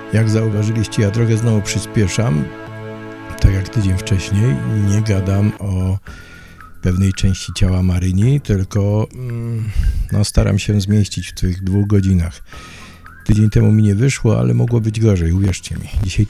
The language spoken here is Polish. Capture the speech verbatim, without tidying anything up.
Jak zauważyliście, ja trochę znowu przyspieszam, tak jak tydzień wcześniej. Nie gadam o pewnej części ciała Maryni, tylko no, staram się zmieścić w tych dwóch godzinach. Tydzień temu mi nie wyszło, ale mogło być gorzej, uwierzcie mi. Dzisiaj